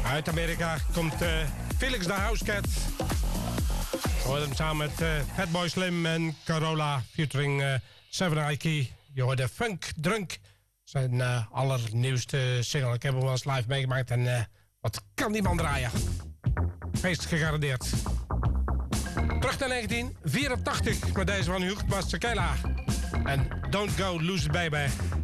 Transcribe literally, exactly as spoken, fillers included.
Uit Amerika komt uh, Felix the Housecat. Je hoort hem samen met uh, Fatboy Slim en Carola featuring uh, Seven Ike. Je hoort de Funk Drunk. Zijn uh, allernieuwste single. Ik heb hem wel eens live meegemaakt. En uh, wat kan die man draaien? Feest gegarandeerd. Terug naar negentien vierentachtig met deze van Hugo Masekela. En Don't Go Lose It Baby.